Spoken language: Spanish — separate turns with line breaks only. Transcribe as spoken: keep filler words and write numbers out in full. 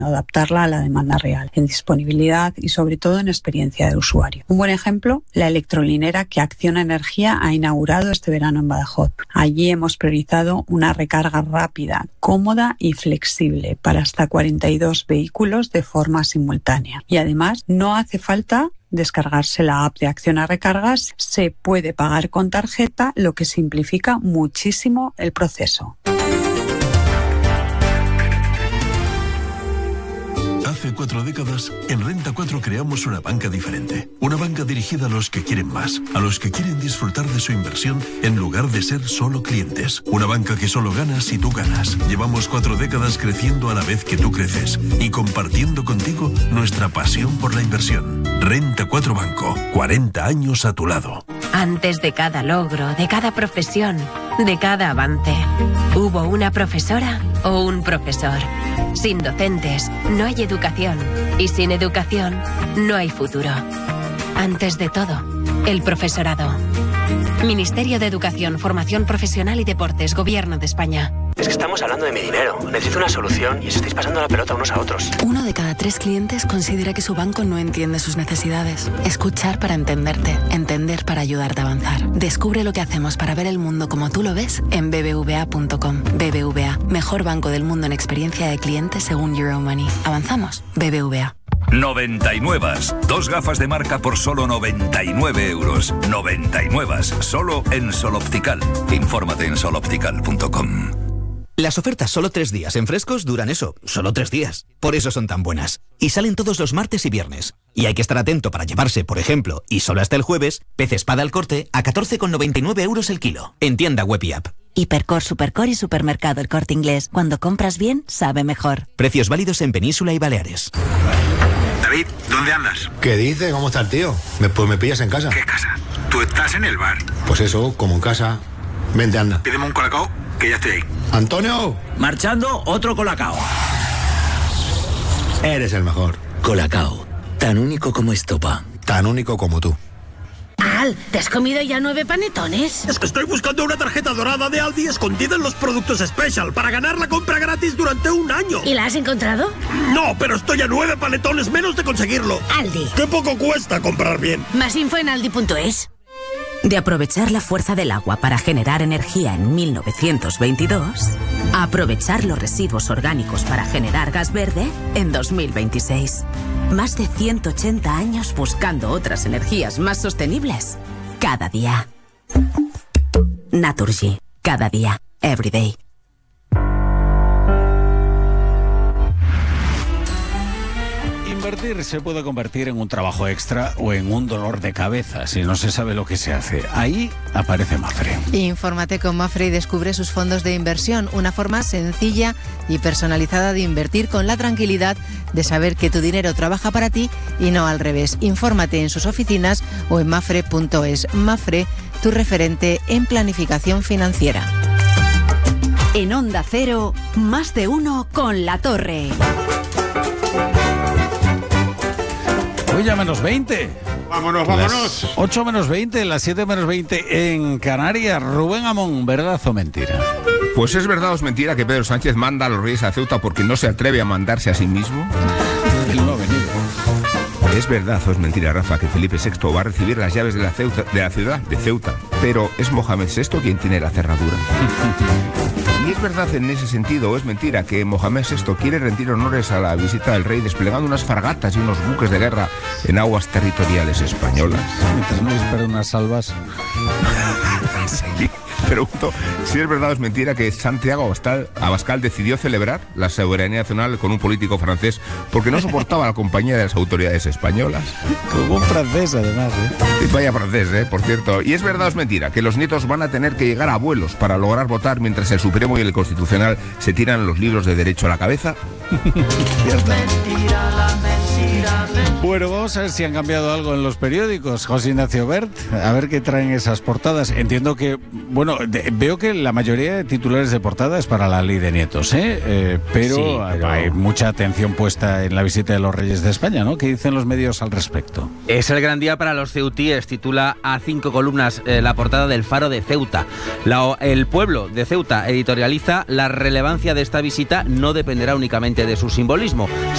adaptarla a la demanda real, en disponibilidad y sobre todo en experiencia de usuario. Un buen ejemplo, la electrolinera que Acciona Energía ha inaugurado este verano en Badajoz. Allí hemos priorizado una recarga rápida, cómoda y flexible para hasta cuarenta y dos vehículos de forma simultánea. Y además no hace falta descargarse la app de Acciona Recargas, se puede pagar con tarjeta, lo que simplifica muchísimo el proceso.
Hace cuatro décadas, en Renta cuatro creamos una banca diferente. Una banca dirigida a los que quieren más, a los que quieren disfrutar de su inversión en lugar de ser solo clientes. Una banca que solo gana si tú ganas. Llevamos cuatro décadas creciendo a la vez que tú creces y compartiendo contigo nuestra pasión por la inversión. Renta cuatro Banco, cuarenta años a tu lado.
Antes de cada logro, de cada profesión, de cada avance, hubo una profesora o un profesor. Sin docentes no hay educación y sin educación no hay futuro. Antes de todo, el profesorado. Ministerio de Educación, Formación Profesional y Deportes, Gobierno de España.
Es que estamos hablando de mi dinero. Necesito una solución y os estáis pasando la pelota unos a otros.
Uno de cada tres clientes considera que su banco no entiende sus necesidades. Escuchar para entenderte. Entender para ayudarte a avanzar. Descubre lo que hacemos para ver el mundo como tú lo ves en b b v a punto com. B B V A, mejor banco del mundo en experiencia de cliente según Euromoney. ¿Avanzamos? B B V A.
noventa y nueve. Dos gafas de marca por solo noventa y nueve euros. noventa y nueve. Solo en Sol Optical. Infórmate en sol optical punto com.
Las ofertas solo tres días en Frescos duran eso, solo tres días. Por eso son tan buenas. Y salen todos los martes y viernes. Y hay que estar atento para llevarse, por ejemplo, y solo hasta el jueves, pez espada al corte a catorce con noventa y nueve euros el kilo. En tienda web y app.
Hipercor, Supercor y Supermercado El Corte Inglés. Cuando compras bien, sabe mejor.
Precios válidos en Península y Baleares.
David, ¿dónde andas?
¿Qué dice? ¿Cómo está el tío? Me, pues me pillas en casa.
¿Qué casa? Tú estás en el bar.
Pues eso, como en casa. Vente, anda.
Pídeme un colacao, que ya estoy ahí.
¡Antonio!
Marchando, otro colacao.
Eres el mejor.
Colacao, tan único como estopa.
Tan único como tú.
Al, ¿te has comido ya nueve panetones?
Es que estoy buscando una tarjeta dorada de Aldi escondida en los productos Special para ganar la compra gratis durante un año.
¿Y la has encontrado?
No, pero estoy a nueve panetones menos de conseguirlo.
Aldi.
Qué poco cuesta comprar bien.
Más info en aldi punto es.
De aprovechar la fuerza del agua para generar energía en mil novecientos veintidós, a aprovechar los residuos orgánicos para generar gas verde en dos mil veintiséis. Más de ciento ochenta años buscando otras energías más sostenibles. Cada día. Naturgy. Cada día. Every day.
Invertir se puede convertir en un trabajo extra o en un dolor de cabeza si no se sabe lo que se hace. Ahí aparece Mafre.
Infórmate con Mafre y descubre sus fondos de inversión, una forma sencilla y personalizada de invertir con la tranquilidad de saber que tu dinero trabaja para ti y no al revés. Infórmate en sus oficinas o en mafre punto es. Mafre, tu referente en planificación financiera.
En Onda Cero, más de uno con La Torre.
Hoy ya menos veinte.
Vámonos, vámonos.
Las ocho menos veinte, las siete menos veinte en Canarias. Rubén Amón, ¿verdad o mentira?
Pues es verdad o es mentira que Pedro Sánchez manda a los Reyes a Ceuta porque no se atreve a mandarse a sí mismo.
Él no ha venido.
Es verdad o es mentira, Rafa, que Felipe sexto va a recibir las llaves de la, Ceuta, de la ciudad de Ceuta, pero es Mohamed sexto quien tiene la cerradura. Y es verdad en ese sentido, o es mentira, que Mohamed sexto quiere rendir honores a la visita del rey desplegando unas fragatas y unos buques de guerra en aguas territoriales españolas.
Mientras no dispara unas salvas.
Sí. Pregunto si es verdad o es mentira que Santiago Abascal, Abascal decidió celebrar la soberanía nacional con un político francés porque no soportaba la compañía de las autoridades españolas.
Como un francés, además, ¿eh?
Vaya francés, ¿eh? Por cierto. ¿Y es verdad o es mentira que los nietos van a tener que llegar a abuelos para lograr votar mientras el Supremo y el Constitucional se tiran los libros de derecho a la cabeza?
Ya está. Bueno, vamos a ver si han cambiado algo en los periódicos. José Ignacio Bert, a ver qué traen esas portadas. Entiendo que, bueno, de, veo que la mayoría de titulares de portada es para la ley de nietos, ¿eh? eh pero, sí, pero hay mucha atención puesta en la visita de los Reyes de España, ¿no? ¿Qué dicen los medios al respecto?
Es el gran día para los ceutíes, titula a cinco columnas eh, la portada del Faro de Ceuta. La, el pueblo de Ceuta editorializa: la relevancia de esta visita no dependerá únicamente de su simbolismo,